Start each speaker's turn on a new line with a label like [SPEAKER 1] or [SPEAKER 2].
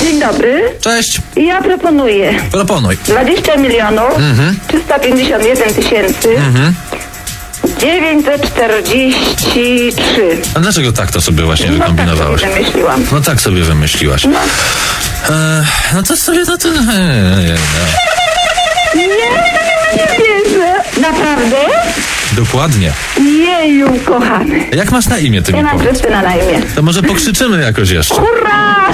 [SPEAKER 1] Dzień dobry.
[SPEAKER 2] Cześć.
[SPEAKER 1] Ja proponuję
[SPEAKER 2] Proponuj.
[SPEAKER 1] 20 milionów 351 tysięcy 943.
[SPEAKER 2] A dlaczego tak to sobie właśnie wykombinowałaś?
[SPEAKER 1] Tak sobie wymyśliłam.
[SPEAKER 2] No tak sobie wymyśliłaś. No to sobie to...
[SPEAKER 1] Nie wierzę. Naprawdę?
[SPEAKER 2] Dokładnie.
[SPEAKER 1] Jeju, kochany.
[SPEAKER 2] Jak masz na imię, ty
[SPEAKER 1] Ja
[SPEAKER 2] mi
[SPEAKER 1] mam
[SPEAKER 2] powiedz?
[SPEAKER 1] Krystyna na imię.
[SPEAKER 2] To może pokrzyczymy jakoś jeszcze.
[SPEAKER 1] Hurra!